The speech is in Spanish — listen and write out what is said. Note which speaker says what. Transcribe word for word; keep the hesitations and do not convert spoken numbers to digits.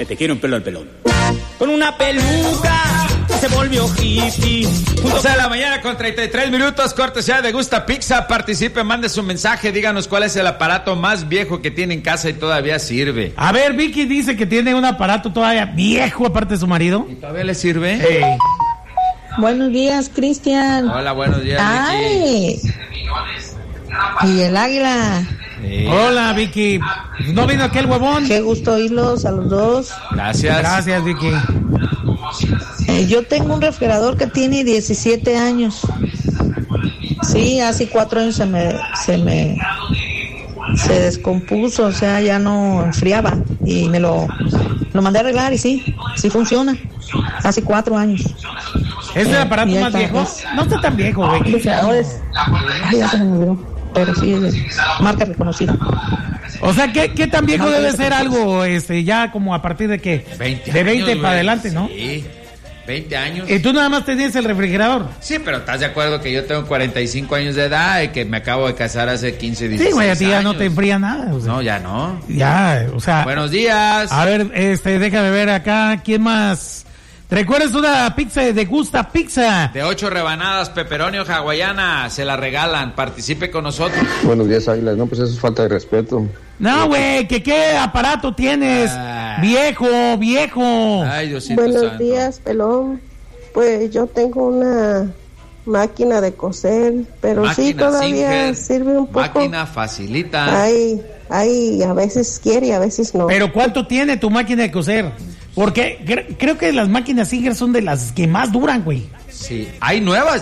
Speaker 1: que te quiere un pelo al pelón. Con una peluca se volvió hippie.
Speaker 2: once de la mañana con treinta y tres minutos, cortesía de Gusta Pizza. Participe, mande su mensaje, díganos cuál es el aparato más viejo que tiene en casa y todavía sirve.
Speaker 3: A ver, Vicky dice que tiene un aparato todavía viejo aparte de su marido.
Speaker 2: ¿Y todavía le sirve?
Speaker 3: Sí.
Speaker 4: Buenos días, Cristian.
Speaker 2: Hola, buenos días,
Speaker 4: Ay.
Speaker 2: Vicky.
Speaker 4: Y el águila.
Speaker 2: Sí.
Speaker 3: Hola, Vicky. ¿No vino aquel huevón?
Speaker 4: Qué gusto oírlos a los dos.
Speaker 2: Gracias.
Speaker 3: Gracias, Vicky.
Speaker 4: Eh, yo tengo un refrigerador que tiene diecisiete años. Sí, hace cuatro años se me, se me, se descompuso, o sea, ya no enfriaba y me lo, lo mandé a arreglar y sí, sí funciona. Hace cuatro años.
Speaker 3: ¿Es el
Speaker 4: Eh,
Speaker 3: aparato
Speaker 4: y ahí
Speaker 3: más
Speaker 4: está,
Speaker 3: viejo?
Speaker 4: pues.
Speaker 3: No está tan viejo, Vicky.
Speaker 4: Refrigeradores. Ay, ya se me olvidó. Pero sí, es de marca reconocida.
Speaker 3: O sea, ¿qué, qué tan viejo
Speaker 4: No,
Speaker 3: debe
Speaker 4: no,
Speaker 3: ser
Speaker 4: no.
Speaker 3: algo, este, ya como a partir de qué?
Speaker 2: veinte
Speaker 3: de veinte
Speaker 2: años,
Speaker 3: para
Speaker 2: güey.
Speaker 3: adelante, ¿no?
Speaker 2: Sí, veinte años.
Speaker 3: Y tú nada más tenías el refrigerador.
Speaker 2: Sí, pero ¿estás de acuerdo que yo tengo cuarenta y cinco años de edad y que me acabo de casar hace quince, dieciséis
Speaker 3: Sí, güey, a ti ya no
Speaker 2: años?
Speaker 3: te enfría nada. O sea,
Speaker 2: No, ya no.
Speaker 3: ya, o sea.
Speaker 2: Buenos días.
Speaker 3: A ver, este, déjame ver acá, ¿quién más? ¿Recuerdas una pizza de Gusta Pizza?
Speaker 2: De ocho rebanadas, pepperoni o hawaiana, se la regalan. Participe con nosotros.
Speaker 5: Buenos días, Águilas. No, pues eso es falta de respeto.
Speaker 3: No, güey, que qué aparato tienes.
Speaker 2: Ah.
Speaker 3: Viejo, viejo.
Speaker 2: Ay, Diosito
Speaker 6: Buenos
Speaker 2: santo.
Speaker 6: días, pelón. Pues yo tengo una máquina de coser, pero sí
Speaker 2: Máquina
Speaker 6: todavía
Speaker 2: Singer,
Speaker 6: sirve un poco.
Speaker 2: máquina facilita.
Speaker 6: Ay, ay, a veces quiere y a veces no.
Speaker 3: Pero ¿cuánto tiene tu máquina de coser? Porque cre- creo que las máquinas Singer son de las que más duran, güey.
Speaker 2: Sí, hay nuevas